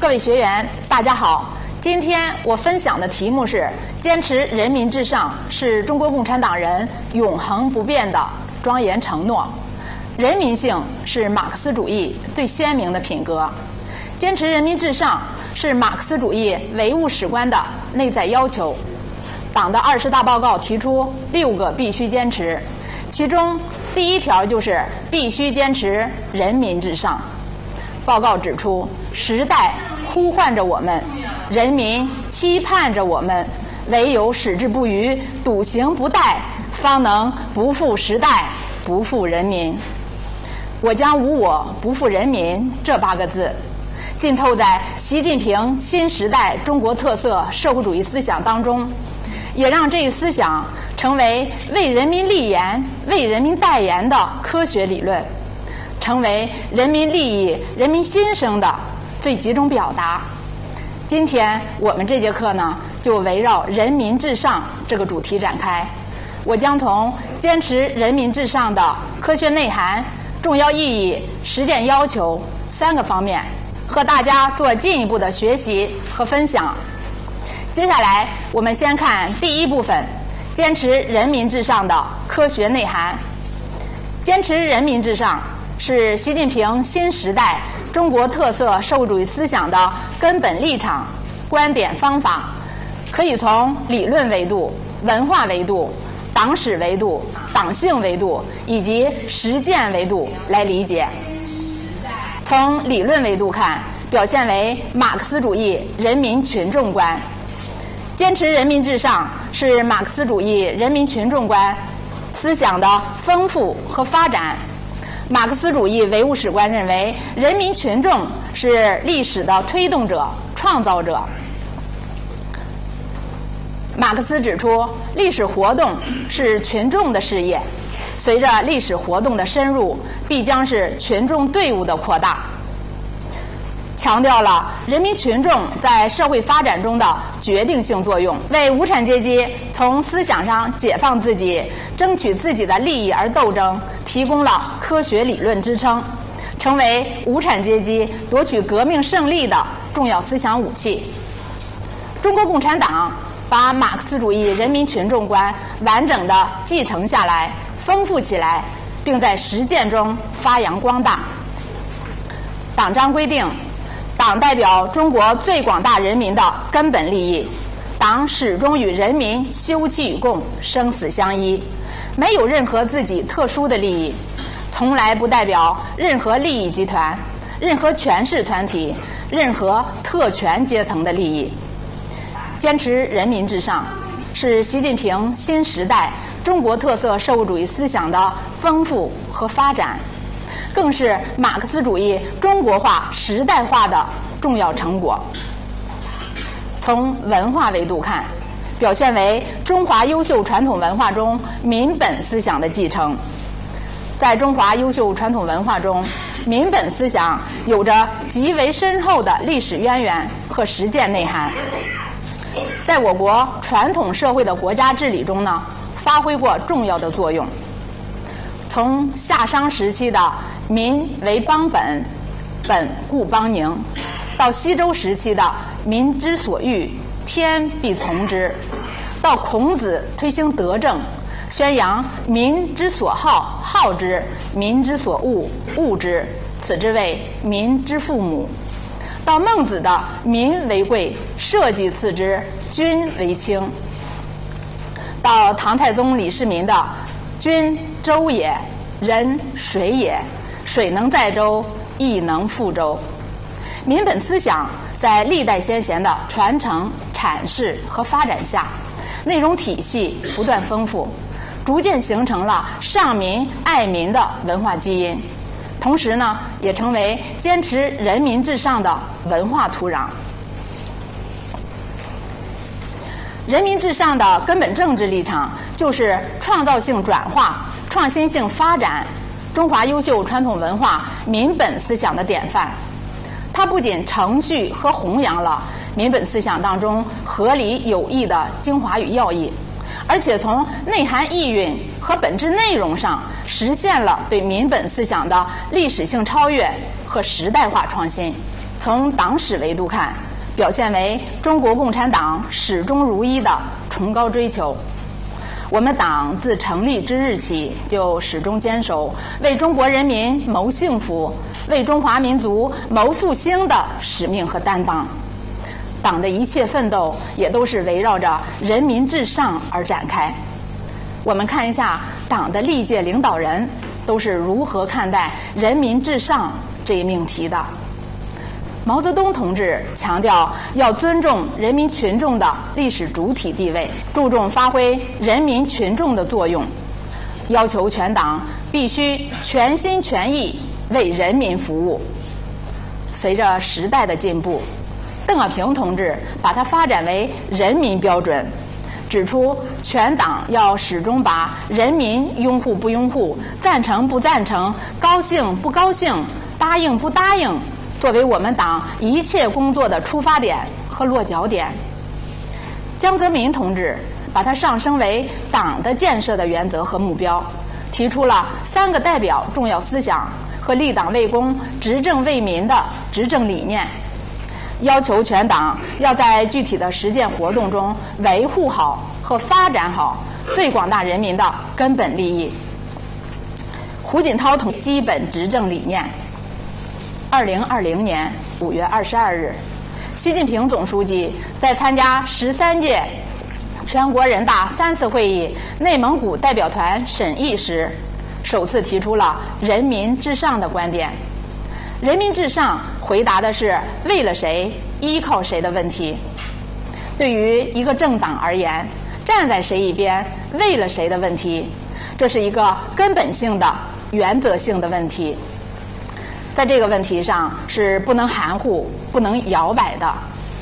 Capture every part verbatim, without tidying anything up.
各位学员，大家好。今天我分享的题目是“坚持人民至上是中国共产党人永恒不变的庄严承诺”。人民性是马克思主义最鲜明的品格，坚持人民至上是马克思主义唯物史观的内在要求。党的二十大报告提出六个必须坚持，其中第一条就是必须坚持人民至上。报告指出，时代呼唤着我们，人民期盼着我们，唯有矢志不渝、笃行不怠，方能不负时代、不负人民。我将无我不负人民这八个字浸透在习近平新时代中国特色社会主义思想当中，也让这一思想成为为人民立言、为人民代言的科学理论，成为人民利益、人民心声的最集中表达。今天我们这节课呢，就围绕人民至上这个主题展开。我将从坚持人民至上的科学内涵、重要意义、实践要求三个方面，和大家做进一步的学习和分享。接下来我们先看第一部分，坚持人民至上的科学内涵。坚持人民至上是习近平新时代中国特色社会主义思想的根本立场、观点、方法，可以从理论维度、文化维度、党史维度、党性维度以及实践维度来理解。从理论维度看，表现为马克思主义人民群众观。坚持人民至上是马克思主义人民群众观思想的丰富和发展。马克思主义唯物史观认为，人民群众是历史的推动者、创造者。马克思指出，历史活动是群众的事业，随着历史活动的深入，必将是群众队伍的扩大，强调了人民群众在社会发展中的决定性作用，为无产阶级从思想上解放自己、争取自己的利益而斗争提供了科学理论支撑，成为无产阶级夺取革命胜利的重要思想武器。中国共产党把马克思主义人民群众观完整地继承下来、丰富起来，并在实践中发扬光大。党章规定，党代表中国最广大人民的根本利益，党始终与人民休戚与共、生死相依，没有任何自己特殊的利益，从来不代表任何利益集团、任何权势团体、任何特权阶层的利益。坚持人民至上是习近平新时代中国特色社会主义思想的丰富和发展，更是马克思主义中国化、时代化的重要成果。从文化维度看，表现为中华优秀传统文化中民本思想的继承。在中华优秀传统文化中，民本思想有着极为深厚的历史渊源和实践内涵，在我国传统社会的国家治理中呢，发挥过重要的作用。从夏商时期的民为邦本，本固邦宁，到西周时期的民之所欲，天必从之，到孔子推行德政，宣扬民之所好，好之；民之所恶，恶之，此之谓民之父母。到孟子的民为贵，社稷次之，君为轻。到唐太宗李世民的君周也，人水也，水能载舟，亦能覆舟。民本思想在历代先贤的传承、阐释和发展下，内容体系不断丰富，逐渐形成了上民爱民的文化基因，同时呢，也成为坚持人民至上的文化土壤。人民至上的根本政治立场就是创造性转化、创新性发展中华优秀传统文化民本思想的典范。它不仅承续和弘扬了民本思想当中合理有益的精华与要义，而且从内涵意蕴和本质内容上实现了对民本思想的历史性超越和时代化创新。 从党史维度看，表现为中国共产党始终如一的崇高追求。我们党自成立之日起，就始终坚守为中国人民谋幸福、为中华民族谋复兴的使命和担当。党的一切奋斗也都是围绕着人民至上而展开。我们看一下党的历届领导人都是如何看待人民至上这一命题的。毛泽东同志强调要尊重人民群众的历史主体地位，注重发挥人民群众的作用，要求全党必须全心全意为人民服务。随着时代的进步，邓小平同志把它发展为人民标准，指出全党要始终把人民拥护不拥护、赞成不赞成、高兴不高兴、答应不答应作为我们党一切工作的出发点和落脚点。江泽民同志把它上升为党的建设的原则和目标，提出了三个代表重要思想和立党为公、执政为民的执政理念，要求全党要在具体的实践活动中维护好和发展好最广大人民的根本利益。胡锦涛同基本执政理念。二零二零年五月二十二日，习近平总书记在参加十三届全国人大三次会议内蒙古代表团审议时，首次提出了人民至上的观点。人民至上回答的是为了谁、依靠谁的问题。对于一个政党而言，站在谁一边、为了谁的问题，这是一个根本性的、原则性的问题。在这个问题上是不能含糊、不能摇摆的。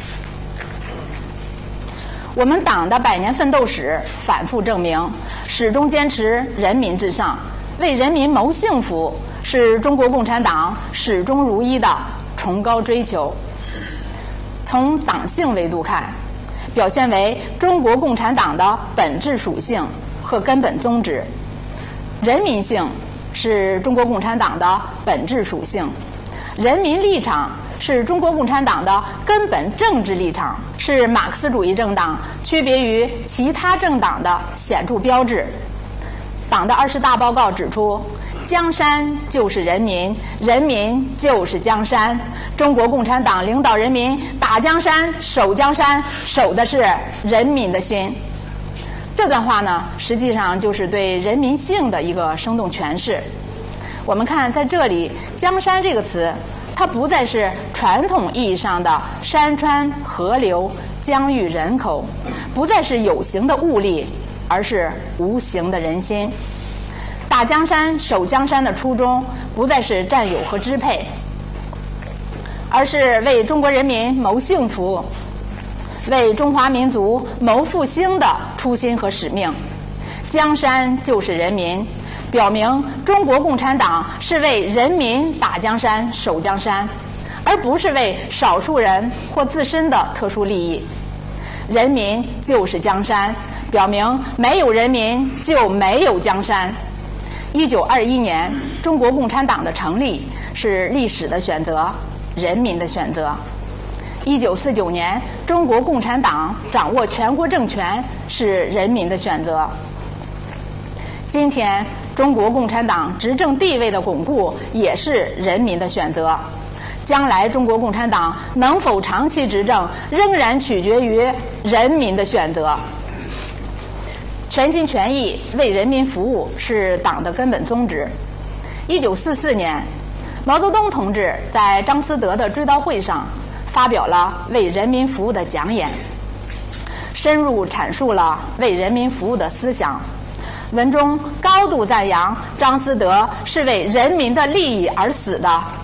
我们党的百年奋斗史反复证明，始终坚持人民至上，为人民谋幸福，是中国共产党始终如一的崇高追求。从党性维度看，表现为中国共产党的本质属性和根本宗旨。人民性是中国共产党的本质属性，人民立场是中国共产党的根本政治立场，是马克思主义政党区别于其他政党的显著标志。党的二十大报告指出，江山就是人民，人民就是江山。中国共产党领导人民打江山、守江山，守的是人民的心。这段话呢，实际上就是对人民性的一个生动诠释。我们看在这里，江山这个词，它不再是传统意义上的山川河流、疆域人口，不再是有形的物力，而是无形的人心。打江山、守江山的初衷，不再是占有和支配，而是为中国人民谋幸福，为中华民族谋复兴的初心和使命。江山就是人民，表明中国共产党是为人民打江山、守江山，而不是为少数人或自身的特殊利益。人民就是江山，表明没有人民就没有江山。一九二一年，中国共产党的成立是历史的选择，人民的选择。一九四九年，中国共产党掌握全国政权是人民的选择。今天，中国共产党执政地位的巩固也是人民的选择。将来中国共产党能否长期执政，仍然取决于人民的选择。全心全意为人民服务是党的根本宗旨。一九四四年，毛泽东同志在张思德的追悼会上发表了为人民服务的讲演，深入阐述了为人民服务的思想。文中高度赞扬张思德是为人民的利益而死的，